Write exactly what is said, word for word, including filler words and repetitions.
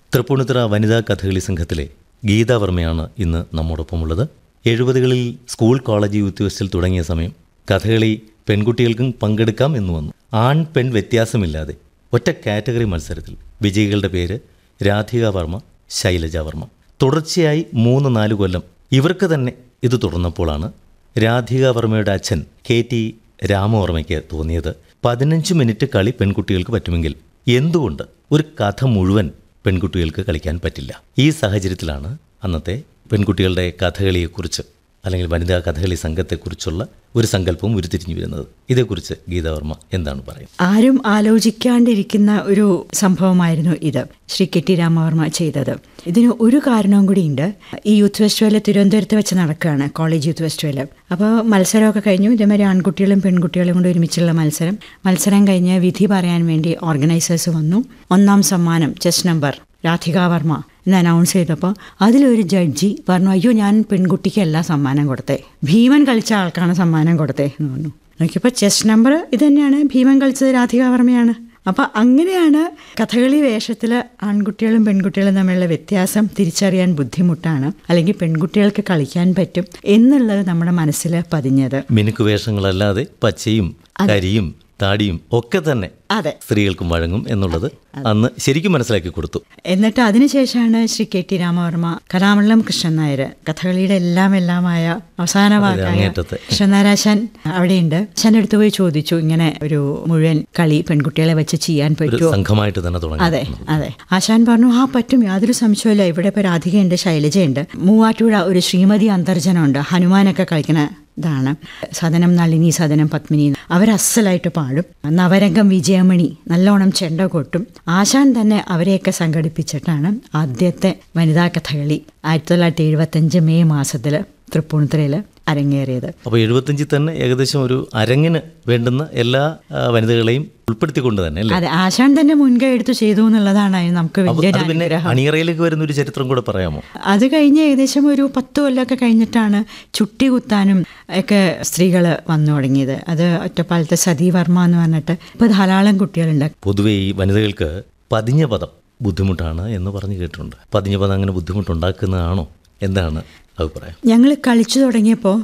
തൃപ്പൂണിത്തുറ വനിതാ കഥകളി സംഘത്തിലെ ഗീതാവർമ്മയാണ് ഇന്ന് നമ്മോടൊപ്പമുള്ളത്. എഴുപതുകളിൽ സ്കൂൾ കോളേജ് യൂത്ത് ഫെസ്റ്റിൽ തുടങ്ങിയ സമയം കഥകളി പെൺകുട്ടികൾക്കും പങ്കെടുക്കാം എന്ന് വന്നു. ആൺ പെൺ വ്യത്യാസമില്ലാതെ ഒറ്റ കാറ്റഗറി മത്സരത്തിൽ വിജയികളുടെ പേര് രാധിക വർമ്മ, ശൈലജ വർമ്മ. തുടർച്ചയായി മൂന്ന് നാല് കൊല്ലം ഇവർക്ക് തന്നെ ഇത് തുടർന്നപ്പോഴാണ് രാധിക വർമ്മയുടെ അച്ഛൻ കെ ടി രാമവർമ്മയ്ക്ക് തോന്നിയത് പതിനഞ്ച് മിനിറ്റ് കളി പെൺകുട്ടികൾക്ക് പറ്റുമെങ്കിൽ എന്തുകൊണ്ട് ഒരു കഥ മുഴുവൻ പെൺകുട്ടികൾക്ക് കളിക്കാൻ പറ്റില്ല. ഈ സാഹചര്യത്തിലാണ് അന്നത്തെ പെൺകുട്ടികളുടെ കഥകളിയെക്കുറിച്ച് അല്ലെങ്കിൽ വനിതാ കഥകളി സംഘത്തെക്കുറിച്ചുള്ള ഒരു സങ്കല്പവും ഉരുത്തിരിഞ്ഞു വരുന്നത്. ഇതേക്കുറിച്ച് ഗീതാവർമ്മ എന്താണ് പറയുന്നത്? ആരും ആലോചിക്കാണ്ടിരിക്കുന്ന ഒരു സംഭവമായിരുന്നു ഇത് ശ്രീ കെ ടി രാമവർമ്മ ചെയ്തത്. ഇതിന് ഒരു കാരണവും കൂടിയുണ്ട്. ഈ യൂത്ത് ഫെസ്റ്റിവൽ തിരുവനന്തപുരത്ത് വെച്ച് നടക്കുകയാണ്, കോളേജ് യൂത്ത് ഫെസ്റ്റിവൽ. അപ്പോൾ മത്സരമൊക്കെ കഴിഞ്ഞു. ഇതേമാതിരി ആൺകുട്ടികളും പെൺകുട്ടികളും കൊണ്ട് ഒരുമിച്ചുള്ള മത്സരം മത്സരം കഴിഞ്ഞ് വിധി പറയാൻ വേണ്ടി ഓർഗനൈസേഴ്സ് വന്നു. ഒന്നാം സമ്മാനം ചെസ് നമ്പർ രാധിക വർമ്മ എന്ന് അനൗൺസ് ചെയ്തപ്പോൾ അതിലൊരു ജഡ്ജി പറഞ്ഞു, അയ്യോ ഞാൻ പെൺകുട്ടിക്ക് എല്ലാ സമ്മാനം കൊടുത്തേ, ഭീമൻ കളിച്ച ആൾക്കാണ് സമ്മാനം കൊടുത്തേ എന്ന് പറഞ്ഞു. നോക്കിയപ്പോൾ ചെസ് നമ്പർ ഇത് തന്നെയാണ്, ഭീമൻ കളിച്ചത് രാധിക വർമ്മയാണ്. അപ്പം അങ്ങനെയാണ് കഥകളി വേഷത്തിൽ ആൺകുട്ടികളും പെൺകുട്ടികളും തമ്മിലുള്ള വ്യത്യാസം തിരിച്ചറിയാൻ ബുദ്ധിമുട്ടാണ്, അല്ലെങ്കിൽ പെൺകുട്ടികൾക്ക് കളിക്കാൻ പറ്റും എന്നുള്ളത് നമ്മുടെ മനസ്സിൽ പതിഞ്ഞത്. മിനുക്ക് വേഷങ്ങളല്ലാതെ പച്ചയും കരിയും താടിയും ഒക്കെ തന്നെ അതെ സ്ത്രീകൾക്കും വഴങ്ങും എന്നുള്ളത് അന്ന് ശരിക്കും മനസ്സിലാക്കി കൊടുത്തു. എന്നിട്ട് അതിനുശേഷമാണ് ശ്രീ കെ ടി രാമവർമ്മ കലാമണ്ഡലം കൃഷ്ണൻ നായർ, കഥകളിയുടെ എല്ലാം എല്ലാമായ അവസാന ഭാഗമായ കൃഷ്ണൻ നായരാശാൻ അവിടെയുണ്ട്. ആശാന്റെ അടുത്ത് പോയി ചോദിച്ചു, ഇങ്ങനെ ഒരു മുഴുവൻ കളി പെൺകുട്ടികളെ വെച്ച് ചെയ്യാൻ പറ്റുമോ, സംഘമായിട്ട് തന്നെ തുടങ്ങി. അതെ അതെ ആശാൻ പറഞ്ഞു, ആ പറ്റും, യാതൊരു സംശയമില്ല. ഇവിടെ ഇപ്പോൾ രാധികയുണ്ട്, ശൈലജയുണ്ട്, മൂവാറ്റുപുഴ ഒരു ശ്രീമതി അന്തർജനമുണ്ട്, ഹനുമാനൊക്കെ കളിക്കുന്ന ഇതാണ്, സദനം നളിനി, സദനം പത്മിനി, അവരസ്സലായിട്ട് പാടും. നവരംഗം വിജയമണി നല്ലോണം ചെണ്ട കൊട്ടും. ആശാൻ തന്നെ അവരെയൊക്കെ സംഘടിപ്പിച്ചിട്ടാണ് ആദ്യത്തെ വനിതാ കഥകളി ആയിരത്തി തൊള്ളായിരത്തി എഴുപത്തഞ്ച് മെയ് മാസത്തിൽ തൃപ്പൂണിത്തുറയിൽ അരങ്ങേറിയത്. അപ്പോൾ എഴുപത്തഞ്ചിൽ തന്നെ ഏകദേശം ഒരു അരങ്ങിന് വേണ്ടുന്ന എല്ലാ വനിതകളെയും ഉൾപ്പെടുത്തിക്കൊണ്ട് തന്നെ അല്ലേ? അതെ, ആശാൻ തന്നെ മുൻകൈ എടുത്ത് ചെയ്തു എന്നുള്ളതാണ് നമുക്ക് വലിയ അനുഗ്രഹം. അണിയറയിലേക്ക് വരുന്ന ഒരു ചരിത്രം കൂടെ പറയാമോ? അത് കഴിഞ്ഞ് ഏകദേശം ഒരു പത്ത് കൊല്ലമൊക്കെ കഴിഞ്ഞിട്ടാണ് ചുട്ടി കുത്താനും ഒക്കെ സ്ത്രീകൾ വന്നു തുടങ്ങിയത്. അത് ഒറ്റപ്പാലത്തെ സതി വർമ്മ എന്ന് പറഞ്ഞിട്ട് ഇപ്പോൾ ധാരാളം കുട്ടികളുണ്ട്. പൊതുവേ ഈ വനിതകൾക്ക് പതിഞ്ഞ പദം ബുദ്ധിമുട്ടാണ് എന്ന് പറഞ്ഞു കേട്ടിട്ടുണ്ട്. പതിഞ്ഞ പദം അങ്ങനെ ബുദ്ധിമുട്ടുണ്ടാക്കുന്നതാണോ? എന്താണ് അഭിപ്രായം? ഞങ്ങൾ കളിച്ചു തുടങ്ങിയപ്പോൾ